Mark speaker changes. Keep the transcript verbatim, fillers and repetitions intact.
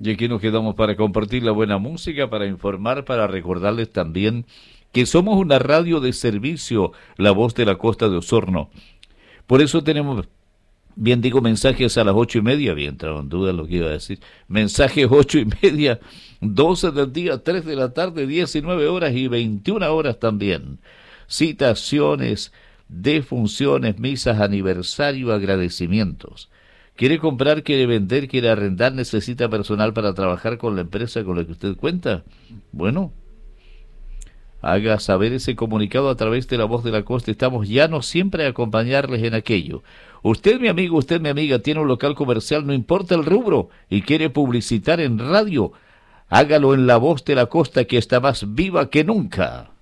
Speaker 1: Y aquí nos quedamos para compartir la buena música, para informar, para recordarles también que somos una radio de servicio, La Voz de la Costa de Osorno. Por eso tenemos, bien digo, mensajes a las ocho y media, bien entrado en duda lo que iba a decir, mensajes ocho y media, doce del día, tres de la tarde, diecinueve horas y veintiuna horas también. Citaciones, defunciones, misas, aniversario, agradecimientos. ¿Quiere comprar, quiere vender, quiere arrendar, necesita personal para trabajar con la empresa con la que usted cuenta? Bueno, haga saber ese comunicado a través de La Voz de la Costa. Estamos llanos siempre a acompañarles en aquello. Usted, mi amigo, usted, mi amiga, tiene un local comercial, no importa el rubro, y quiere publicitar en radio. Hágalo en La Voz de la Costa, que está más viva que nunca.